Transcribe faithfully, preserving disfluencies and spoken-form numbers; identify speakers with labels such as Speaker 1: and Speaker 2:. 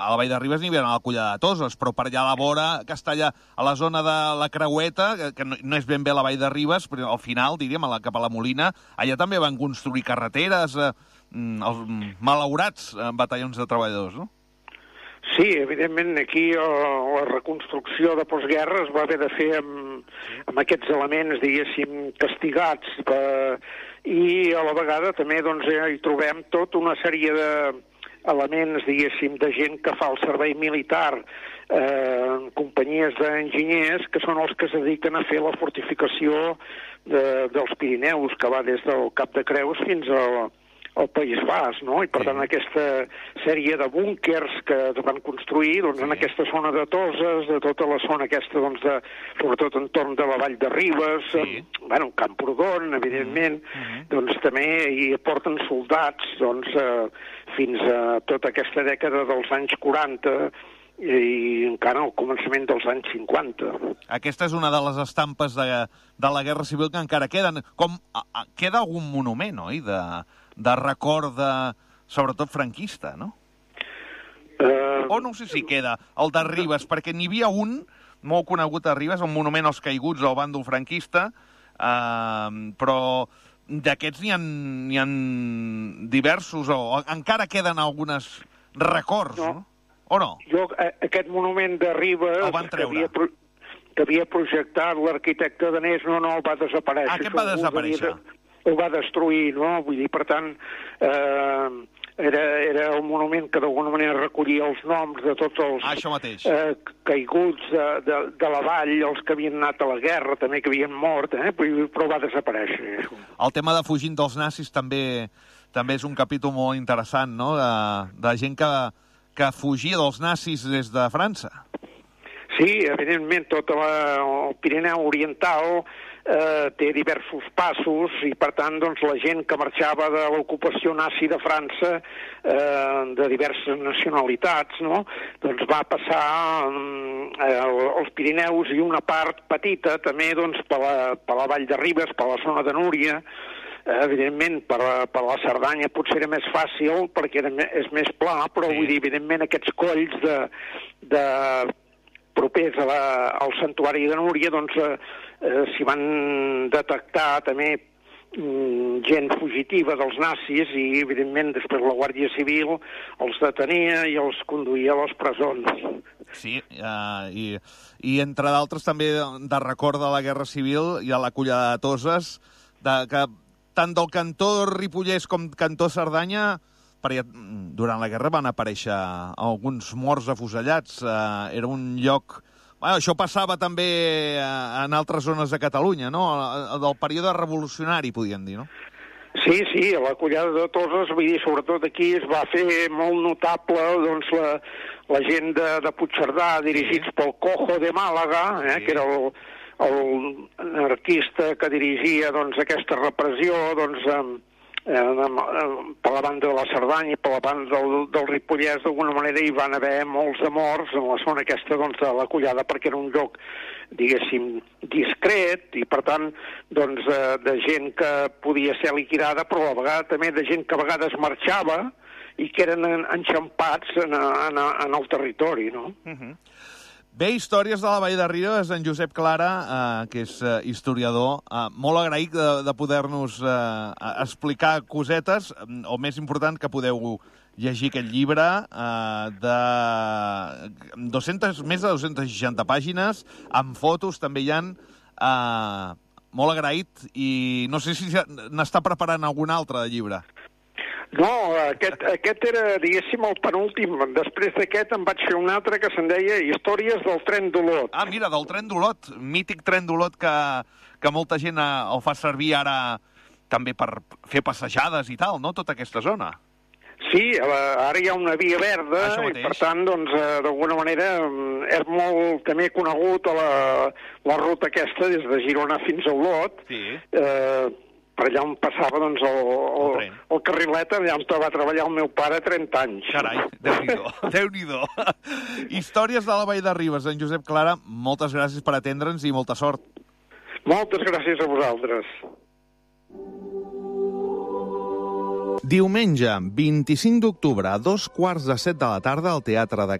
Speaker 1: a la Vall de Ribes n'hi havia a la Collada de Toses, però per allà a la vora, Castellà, a la zona de la Creueta, que, que no, no és ben bé la Vall de Ribes, però al final, diríem, a la, cap a la Molina, allà també van construir carreteres, eh, els malaurats eh, batallons de treballadors, no?
Speaker 2: Sí, evidentment, aquí uh, la reconstrucció de postguerra es va haver de fer amb, amb aquests elements, diguéssim, castigats, per, i a la vegada també doncs, hi trobem tota una sèrie d'elements, diguéssim, de gent que fa el servei militar eh, companyies d'enginyers que són els que es dediquen a fer la fortificació de, dels Pirineus, que va des del Cap de Creus fins al al País Basc, no? I per sí. tant aquesta sèrie de búnkers que es van construir doncs, sí. en aquesta zona de Toses, de tota la zona aquesta, doncs, de, sobretot entorn de la Vall de Ribes, sí. eh, bueno, Camprodon, evidentment, mm -hmm. doncs també hi aporten soldats doncs, eh, fins a tota aquesta dècada dels anys quaranta i encara al començament dels anys cinquanta.
Speaker 1: Aquesta és una de les estampes de, de la Guerra Civil que encara queden. Com, a, a, queda algun monument, oi?, de, de record de, sobretot franquista, no? Uh, o no sé si queda, el de Ribes, perquè n'hi havia un molt conegut a Ribes, un monument als caiguts del bàndol franquista, uh, però d'aquests n'hi ha, n'hi ha diversos, o, o encara queden algunes records, no? no? O no?
Speaker 2: Jo, aquest monument de Ribes que havia, que havia projectat l'arquitecte danès, no, no, el va desaparèixer.
Speaker 1: Ah, aquest va desaparèixer?
Speaker 2: El va destruir, no? Vull dir, per tant, eh, era, era un monument que d'alguna manera recollia els noms de tots els
Speaker 1: ah, això mateix.
Speaker 2: Eh, caiguts de, de, de la vall, els que havien anat a la guerra, també que havien mort, eh? Però va desaparèixer.
Speaker 1: El tema de fugint dels nazis també, també és un capítol molt interessant, no?, de, de gent que... que fugia dels nazis des de França.
Speaker 2: Sí, evidentment, tot la, el Pirineu Oriental eh, té diversos passos i, per tant, doncs, la gent que marxava de l'ocupació nazi de França, eh, de diverses nacionalitats, no?, doncs va passar eh, als Pirineus i una part petita també doncs, per, la, per la Vall de Ribes, per la zona de Núria. Evidentment, per la, per la Cerdanya potser era més fàcil perquè era, és més pla, però sí. vull dir, evidentment, aquests colls de, de propers a la, al santuari de Núria, doncs eh, eh, s'hi van detectar també mm, gent fugitiva dels nazis i, evidentment, després la Guàrdia Civil els detenia i els conduïa a les presons.
Speaker 1: Sí, uh, i, i entre d'altres també de record de la Guerra Civil i a la Collada de Toses, de, que tant del cantó Ripollès com cantó Cerdanya, perquè durant la guerra van aparèixer alguns morts afusellats. Uh, era un lloc... Bueno, això passava també uh, en altres zones de Catalunya, no? Del període revolucionari, podríem dir, no?
Speaker 2: Sí, sí, a la Collada de Toses, vull dir, sobretot aquí es va fer molt notable doncs, la, la gent de, de Puigcerdà, dirigits sí. pel Cojo de Màlaga, eh, sí. que era el... el anarquista que dirigia doncs, aquesta repressió doncs, eh, eh, per la banda de la Cerdanya i per la banda del, del Ripollès, d'alguna manera hi van haver molts de morts en la zona aquesta doncs, de la Collada, perquè era un lloc, diguéssim, discret i, per tant, doncs, eh, de gent que podia ser liquidada, però a la vegada també de gent que a vegades marxava i que eren enxampats en, en, en el territori, no?
Speaker 1: Uh-huh. Bé, històries de la Vall de Ribes, en Josep Clara, eh, que és eh, historiador, eh, molt agraït de, de poder-nos eh, explicar cosetes, o més important, que podeu llegir aquest llibre eh, de dues-centes, més de dues-centes seixanta pàgines, amb fotos també hi ha, eh, molt agraït, i no sé si n'està preparant algun altre de llibre.
Speaker 2: No, aquest, aquest era, diguéssim, el penúltim. Després d'aquest em vaig fer un altre que se'n deia Històries del tren d'Olot.
Speaker 1: Ah, mira, del tren d'Olot, mític tren d'Olot que, que molta gent el fa servir ara també per fer passejades i tal, no?, tota aquesta zona.
Speaker 2: Sí, ara hi ha una via verda i, per tant, doncs, d'alguna manera és molt també conegut a la, la ruta aquesta des de Girona fins a Olot. Sí. Eh, per allà on passava doncs, el, el, el, el carrilet, allà on va treballar el meu pare trenta anys.
Speaker 1: Carai, Déu-n'hi-do, Déu-n'hi-do. Històries de la Vall de Ribes. En Josep Clara, moltes gràcies per atendre'ns i molta sort.
Speaker 2: Moltes gràcies a vosaltres.
Speaker 1: Diumenge, vint-i-cinc d'octubre, a dos quarts de set de la tarda, al Teatre de